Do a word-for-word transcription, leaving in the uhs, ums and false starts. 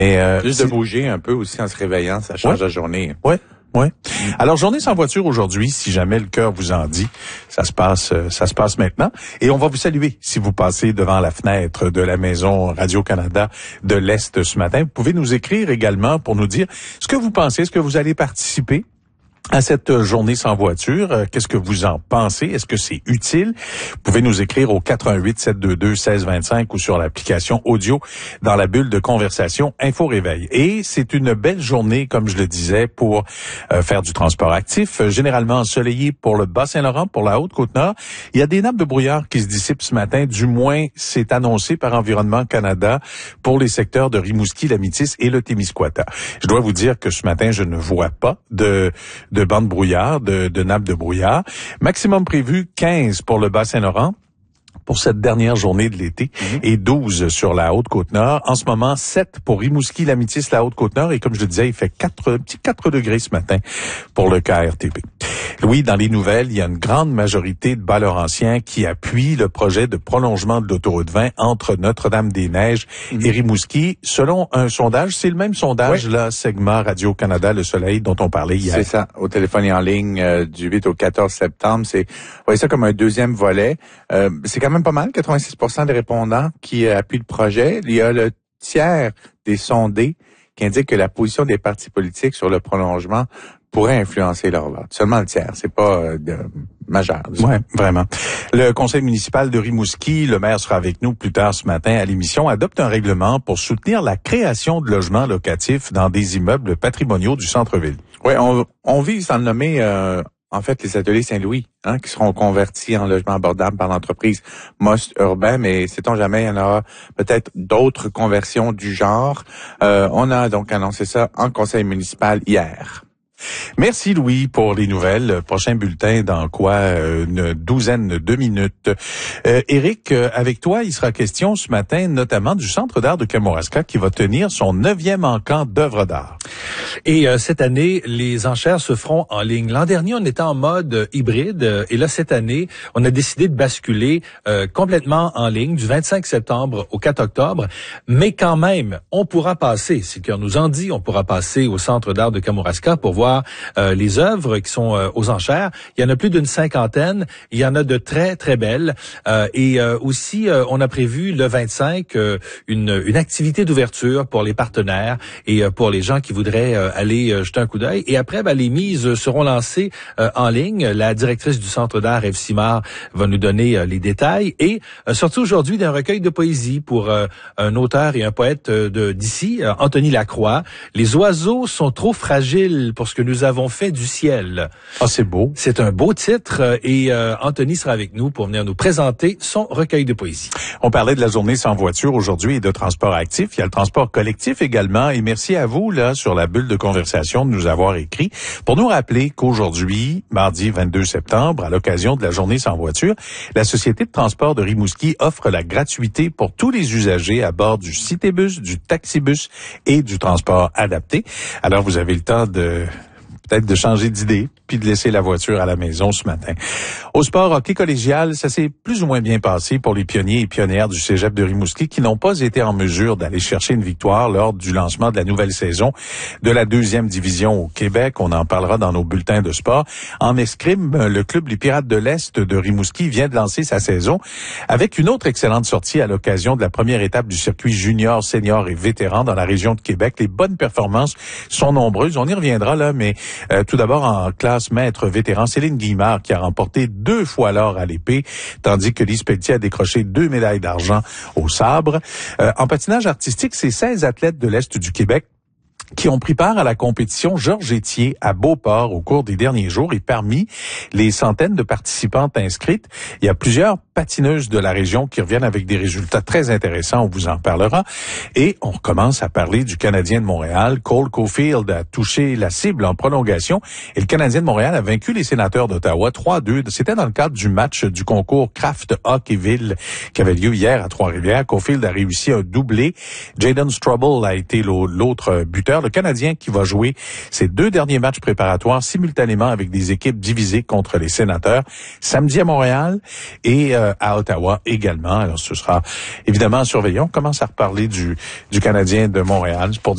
Et euh, Juste de bouger un peu aussi en se réveillant, ça change ouais. la journée. Oui. Oui. Alors, journée sans voiture aujourd'hui, si jamais le cœur vous en dit, ça se passe, ça se passe maintenant. Et on va vous saluer si vous passez devant la fenêtre de la maison Radio-Canada de l'Est ce matin. Vous pouvez nous écrire également pour nous dire ce que vous pensez, est-ce que vous allez participer à cette journée sans voiture. Qu'est-ce que vous en pensez? Est-ce que c'est utile? Vous pouvez nous écrire au quatre un huit, sept deux deux, un six deux cinq ou sur l'application audio dans la bulle de conversation Info Réveil. Et c'est une belle journée, comme je le disais, pour euh, faire du transport actif, euh, généralement ensoleillé pour le Bas-Saint-Laurent, pour la Haute-Côte-Nord. Il y a des nappes de brouillard qui se dissipent ce matin, du moins c'est annoncé par Environnement Canada pour les secteurs de Rimouski, la Métis et le Témiscouata. Je dois vous dire que ce matin, je ne vois pas de de bandes brouillard, de, de nappes de brouillard. Maximum prévu quinze pour le Bas-Saint-Laurent pour cette dernière journée de l'été mmh. et douze sur la Haute-Côte-Nord. En ce moment, sept pour Rimouski, la Métis, la Haute-Côte-Nord. Et comme je le disais, il fait quatre, petit quatre degrés ce matin pour le K R T P. Louis, dans les nouvelles, il y a une grande majorité de Bas-Laurentiens qui appuient le projet de prolongement de l'autoroute vingt entre Notre-Dame-des-Neiges mmh. et Rimouski. Selon un sondage, c'est le même sondage, oui. là, segment Radio-Canada, Le Soleil, dont on parlait hier. C'est ça, au téléphone et en ligne euh, du huit au quatorze septembre. C'est, vous voyez ça comme un deuxième volet. Euh, c'est quand même pas mal, quatre-vingt-six pour cent des répondants qui euh, appuient le projet. Il y a le tiers des sondés qui indiquent que la position des partis politiques sur le prolongement pourrait influencer leur vote. Seulement le tiers, c'est pas euh, de, majeur. Oui, vraiment. Le conseil municipal de Rimouski, le maire sera avec nous plus tard ce matin à l'émission, adopte un règlement pour soutenir la création de logements locatifs dans des immeubles patrimoniaux du centre-ville. Oui, on, on vise à le nommer, euh, en fait, les ateliers Saint-Louis, hein, qui seront convertis en logements abordables par l'entreprise Most Urbain, mais sait-on jamais, il y en aura peut-être d'autres conversions du genre. Euh, on a donc annoncé ça en conseil municipal hier. Merci Louis pour les nouvelles. Prochain bulletin dans quoi? Une douzaine de minutes. Euh, Éric, avec toi, il sera question ce matin notamment du Centre d'art de Kamouraska qui va tenir son neuvième encamp d'œuvres d'art. Et euh, cette année, les enchères se feront en ligne. L'an dernier, on était en mode euh, hybride euh, et là, cette année, on a décidé de basculer euh, complètement en ligne du vingt-cinq septembre au quatre octobre. Mais quand même, on pourra passer, c'est qu'on nous en dit, on pourra passer au Centre d'art de Kamouraska pour voir Euh, les œuvres qui sont euh, aux enchères. Il y en a plus d'une cinquantaine. Il y en a de très, très belles. Euh, et euh, aussi, euh, on a prévu le vingt-cinq euh, une, une activité d'ouverture pour les partenaires et euh, pour les gens qui voudraient euh, aller euh, jeter un coup d'œil. Et après, ben, les mises seront lancées euh, en ligne. La directrice du Centre d'art, Ève Simard, va nous donner euh, les détails. Et euh, sorti aujourd'hui d'un recueil de poésie pour euh, un auteur et un poète euh, de d'ici, euh, Anthony Lacroix. Les oiseaux sont trop fragiles pour ce que nous avons fait du ciel. Ah, c'est beau. C'est un beau titre et euh, Anthony sera avec nous pour venir nous présenter son recueil de poésie. On parlait de la journée sans voiture aujourd'hui et de transport actif. Il y a le transport collectif également et merci à vous, là, sur la bulle de conversation de nous avoir écrit pour nous rappeler qu'aujourd'hui, mardi vingt-deux septembre, à l'occasion de la journée sans voiture, la Société de transport de Rimouski offre la gratuité pour tous les usagers à bord du Citébus, du Taxibus et du transport adapté. Alors, vous avez le temps de peut-être de changer d'idée, puis de laisser la voiture à la maison ce matin. Au sport hockey collégial, ça s'est plus ou moins bien passé pour les pionniers et pionnières du Cégep de Rimouski qui n'ont pas été en mesure d'aller chercher une victoire lors du lancement de la nouvelle saison de la deuxième division au Québec. On en parlera dans nos bulletins de sport. En escrime, le club Les Pirates de l'Est de Rimouski vient de lancer sa saison avec une autre excellente sortie à l'occasion de la première étape du circuit junior, senior et vétéran dans la région de Québec. Les bonnes performances sont nombreuses. On y reviendra là, mais Euh, tout d'abord, en classe maître vétéran, Céline Guimard qui a remporté deux fois l'or à l'épée, tandis que Lise Pelletier a décroché deux médailles d'argent au sabre. Euh, en patinage artistique, c'est seize athlètes de l'Est du Québec qui ont pris part à la compétition Georges Étier à Beauport au cours des derniers jours. Et parmi les centaines de participantes inscrites, il y a plusieurs patineuses de la région qui reviennent avec des résultats très intéressants. On vous en parlera. Et on commence à parler du Canadien de Montréal. Cole Caulfield a touché la cible en prolongation et le Canadien de Montréal a vaincu les Sénateurs d'Ottawa trois à deux. C'était dans le cadre du match du concours Kraft Hockeyville qui avait lieu hier à Trois-Rivières. Caulfield a réussi un doublé. Jaden Struble a été l'autre buteur. Le Canadien qui va jouer ses deux derniers matchs préparatoires simultanément avec des équipes divisées contre les Sénateurs, samedi à Montréal et euh, à Ottawa également. Alors ce sera évidemment surveillé. On commence à reparler du, du Canadien de Montréal pour